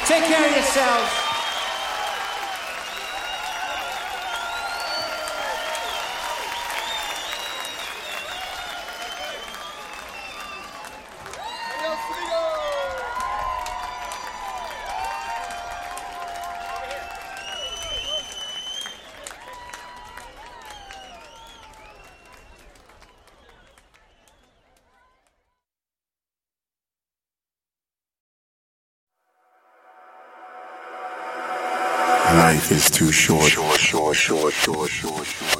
Take care of yourselves. Life is too short.